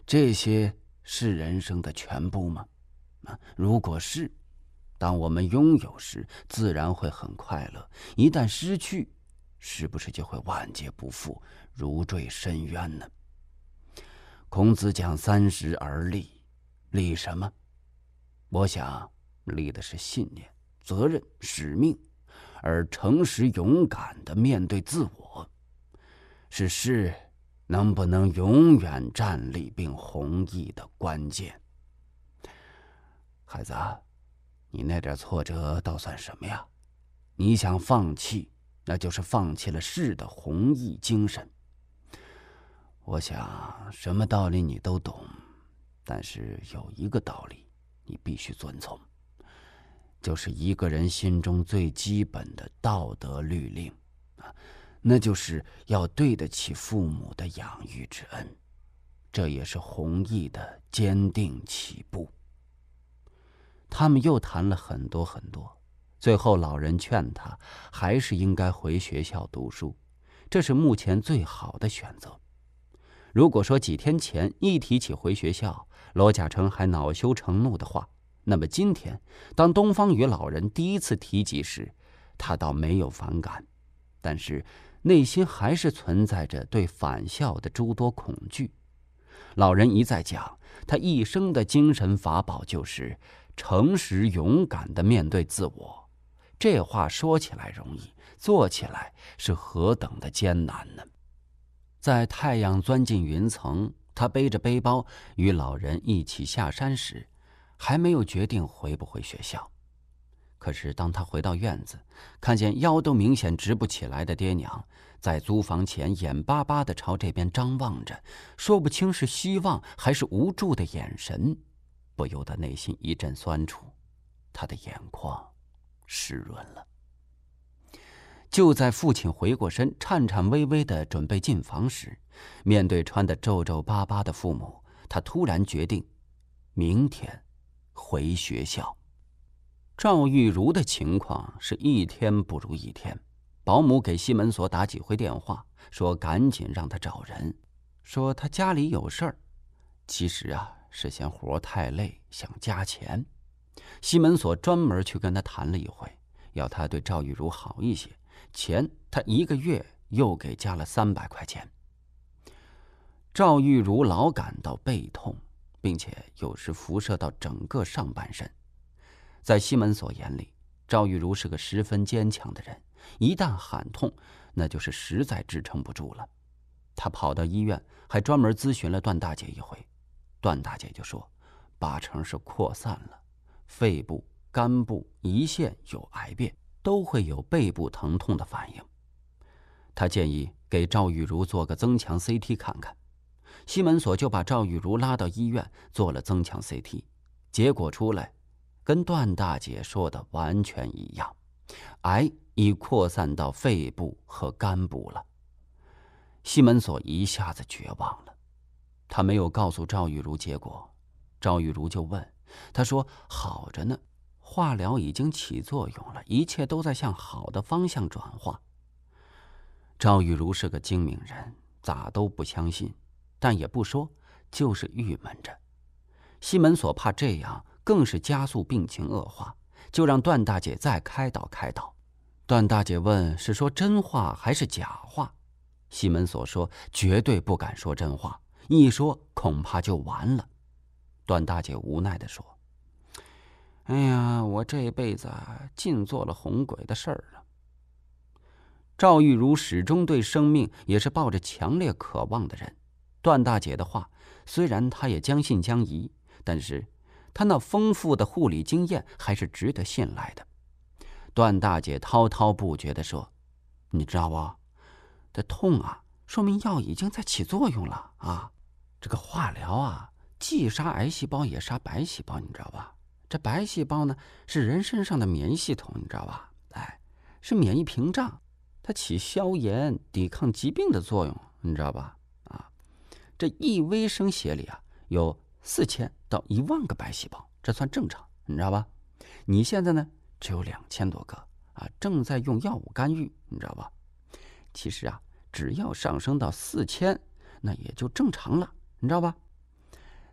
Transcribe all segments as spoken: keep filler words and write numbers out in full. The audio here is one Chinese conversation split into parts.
这些是人生的全部吗？啊，如果是，当我们拥有时，自然会很快乐；一旦失去，是不是就会万劫不复，如坠深渊呢？孔子讲三十而立，立什么？我想立的是信念、责任、使命，而诚实勇敢地面对自我，是事能不能永远站立并弘毅的关键。孩子，你那点挫折倒算什么呀？你想放弃，那就是放弃了士的弘毅精神。我想什么道理你都懂，但是有一个道理你必须遵从，就是一个人心中最基本的道德律令啊，那就是要对得起父母的养育之恩，这也是弘毅的坚定起步。他们又谈了很多很多，最后老人劝他还是应该回学校读书，这是目前最好的选择。如果说几天前一提起回学校，罗甲成还恼羞成怒的话，那么今天当东方与老人第一次提及时，他倒没有反感，但是内心还是存在着对返校的诸多恐惧。老人一再讲，他一生的精神法宝就是诚实勇敢地面对自我。这话说起来容易，做起来是何等的艰难呢？在太阳钻进云层，他背着背包与老人一起下山时，还没有决定回不回学校。可是当他回到院子，看见腰都明显直不起来的爹娘在租房前眼巴巴地朝这边张望着，说不清是希望还是无助的眼神，不由得内心一阵酸楚，他的眼眶湿润了。就在父亲回过身，颤颤巍巍地准备进房时，面对穿得皱皱巴巴的父母，他突然决定明天回学校。赵玉茹的情况是一天不如一天，保姆给西门所打几回电话，说赶紧让他找人，说他家里有事儿。其实啊，是嫌活太累，想加钱。西门所专门去跟他谈了一回，要他对赵玉茹好一些，钱他一个月又给加了三百块钱。赵玉茹老感到背痛，并且有时辐射到整个上半身。在西门所眼里，赵玉茹是个十分坚强的人，一旦喊痛，那就是实在支撑不住了。他跑到医院，还专门咨询了段大姐一回。段大姐就说，八成是扩散了，肺部、肝部、胰腺有癌变，都会有背部疼痛的反应。他建议给赵玉茹做个增强 C T 看看。西门所就把赵玉茹拉到医院做了增强 C T， 结果出来跟段大姐说的完全一样，癌已扩散到肺部和肝部了。西门所一下子绝望了，他没有告诉赵玉茹结果。赵玉茹就问，他说好着呢，化疗已经起作用了，一切都在向好的方向转化。赵玉茹是个精明人，咋都不相信，但也不说，就是郁闷着。西门所怕这样更是加速病情恶化，就让段大姐再开导开导。段大姐问是说真话还是假话，西门所说绝对不敢说真话，一说恐怕就完了。段大姐无奈地说，哎呀，我这辈子尽做了红鬼的事儿了。赵玉茹始终对生命也是抱着强烈渴望的人，段大姐的话虽然她也将信将疑，但是她那丰富的护理经验还是值得信赖的。段大姐滔滔不绝地说，你知道不，这痛啊，说明药已经在起作用了啊！这个化疗啊，既杀癌细胞也杀白细胞，你知道吧？这白细胞呢，是人身上的免疫系统，你知道吧？哎，是免疫屏障，它起消炎、抵抗疾病的作用，你知道吧？啊，这一微升血里啊，有四千到一万个白细胞，这算正常，你知道吧？你现在呢，只有两千多个啊，正在用药物干预，你知道吧？其实啊，只要上升到四千，那也就正常了，你知道吧？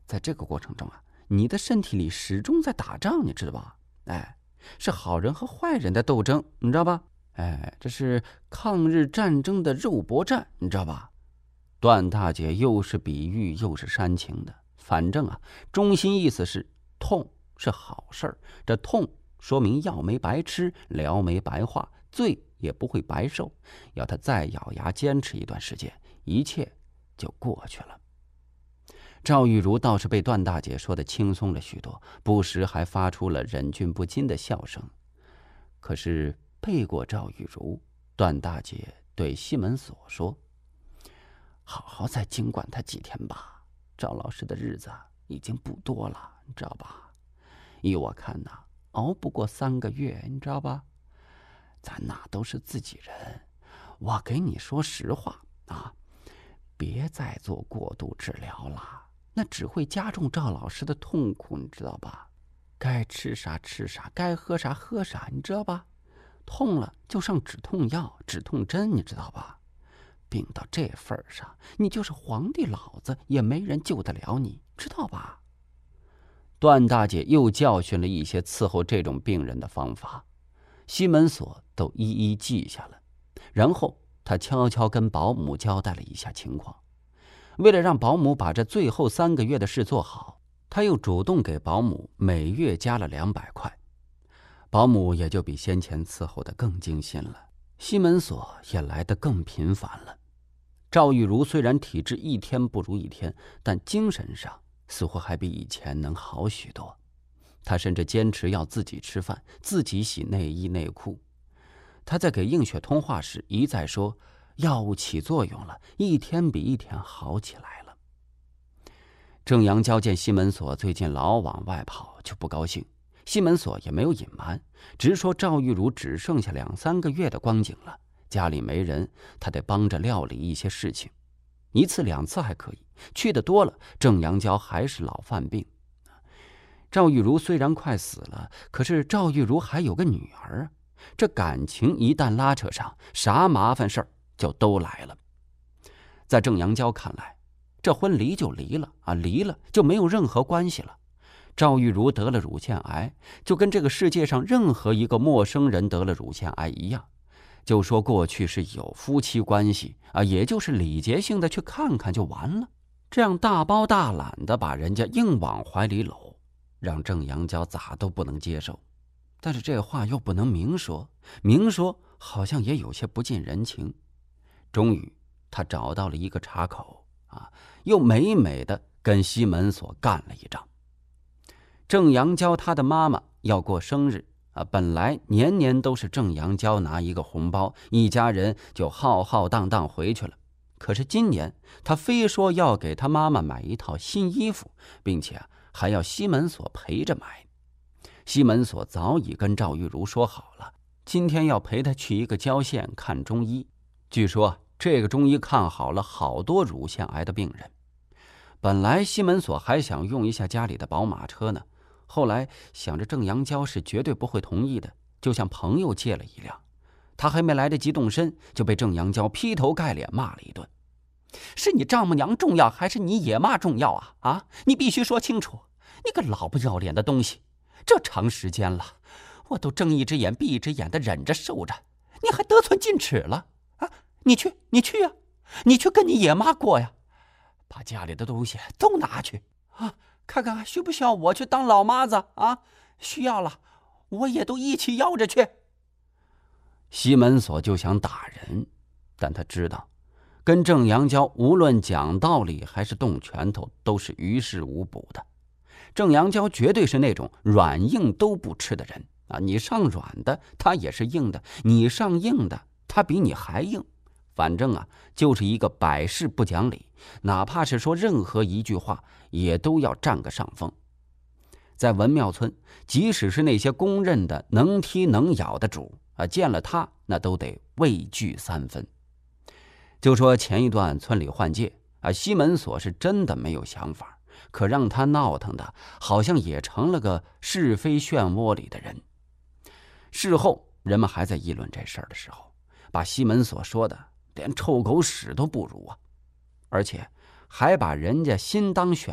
在这个过程中啊，你的身体里始终在打仗，你知道吧？哎，是好人和坏人的斗争，你知道吧？哎，这是抗日战争的肉搏战，你知道吧？段大姐又是比喻又是煽情的，反正啊，中心意思是痛是好事儿，这痛说明药没白吃，疗没白化，罪也不会白受，要他再咬牙坚持一段时间，一切就过去了。赵玉茹倒是被段大姐说得轻松了许多，不时还发出了忍俊不禁的笑声。可是背过赵玉茹，段大姐对西门锁说：“好好再经管他几天吧，赵老师的日子已经不多了，你知道吧？依我看呐，熬不过三个月，你知道吧？咱哪都是自己人，我给你说实话啊，别再做过度治疗了。”那只会加重赵老师的痛苦，你知道吧？该吃啥吃啥，该喝啥喝啥，你知道吧？痛了就上止痛药、止痛针，你知道吧？病到这份上，你就是皇帝老子也没人救得了你，知道吧？段大姐又教训了一些伺候这种病人的方法，西门锁都一一记下了。然后她悄悄跟保姆交代了一下情况。为了让保姆把这最后三个月的事做好，他又主动给保姆每月加了两百块，保姆也就比先前伺候的更精心了。西门锁也来得更频繁了。赵玉茹虽然体质一天不如一天，但精神上似乎还比以前能好许多。她甚至坚持要自己吃饭，自己洗内衣内裤。她在给映雪通话时一再说，药物起作用了，一天比一天好起来了。郑阳娇见西门锁最近老往外跑，就不高兴。西门锁也没有隐瞒，直说赵玉茹只剩下两三个月的光景了，家里没人，他得帮着料理一些事情。一次两次还可以，去的多了，郑阳娇还是老犯病。赵玉茹虽然快死了，可是赵玉茹还有个女儿，这感情一旦拉扯上，啥麻烦事儿就都来了。在郑阳娇看来，这婚离就离了啊，离了就没有任何关系了。赵玉茹得了乳腺癌，就跟这个世界上任何一个陌生人得了乳腺癌一样，就说过去是有夫妻关系啊，也就是礼节性的去看看就完了。这样大包大揽的把人家硬往怀里搂，让郑阳娇咋都不能接受。但是这话又不能明说，明说好像也有些不近人情。终于他找到了一个岔口啊，又美美的跟西门锁干了一仗。郑阳娇他的妈妈要过生日啊，本来年年都是郑阳娇拿一个红包，一家人就浩浩荡荡回去了。可是今年他非说要给他妈妈买一套新衣服，并且还要西门锁陪着买。西门锁早已跟赵玉茹说好了，今天要陪他去一个郊县看中医。据说这个中医看好了好多乳腺癌的病人。本来西门锁还想用一下家里的宝马车呢，后来想着郑阳娇是绝对不会同意的，就向朋友借了一辆。他还没来得及动身，就被郑阳娇劈头盖脸骂了一顿。是你丈母娘重要还是你野妈重要啊？啊，你必须说清楚，你个老不要脸的东西，这长时间了，我都睁一只眼闭一只眼的忍着受着，你还得寸进尺了啊？你去你去呀、啊，你去跟你野妈过呀，把家里的东西都拿去啊，看看需不需要我去当老妈子啊？需要了，我也都一起要着去。西门锁就想打人，但他知道跟郑阳娇无论讲道理还是动拳头都是于事无补的。郑阳娇绝对是那种软硬都不吃的人啊！你上软的，他也是硬的；你上硬的，他比你还硬。反正啊，就是一个百事不讲理，哪怕是说任何一句话，也都要占个上风。在文庙村，即使是那些公认的能踢能咬的主啊，见了他那都得畏惧三分。就说前一段村里换届啊，西门锁是真的没有想法，可让他闹腾的好像也成了个是非漩涡里的人。事后人们还在议论这事儿的时候，把西门锁说的连臭狗屎都不如啊，而且还把人家新当选